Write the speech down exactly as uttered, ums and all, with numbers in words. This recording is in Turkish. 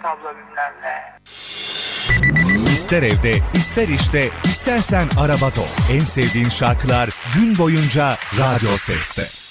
abla bilmem ne. İster evde, ister işte, istersen arabada ol. En sevdiğin şarkılar gün boyunca Radyo Ses'te.